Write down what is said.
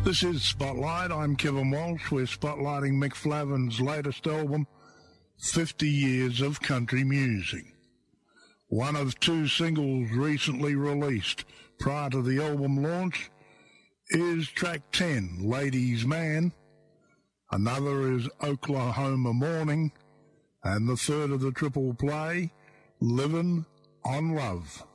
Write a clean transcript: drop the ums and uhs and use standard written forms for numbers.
This is Spotlight. I'm Kevin Walsh. We're spotlighting Mick Flavin's latest album, 50 Years of Country Music. One of two singles recently released prior to the album launch is track 10, Ladies Man. Another is Oklahoma Morning. And the third of the triple play, Livin' on Love.